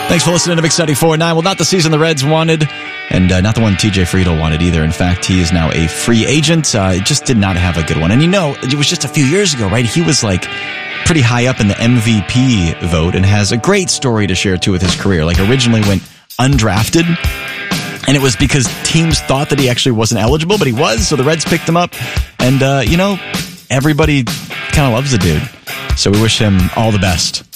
Thanks for listening to Big 94.9. Well, not the season the Reds wanted, and not the one TJ Friedel wanted either. In fact, he is now a free agent. Just did not have a good one. And it was just a few years ago, right? He was like pretty high up in the MVP vote and has a great story to share too with his career. Like originally went undrafted, and it was because teams thought that he actually wasn't eligible, but he was, so the Reds picked him up. And, everybody kind of loves the dude. So we wish him all the best.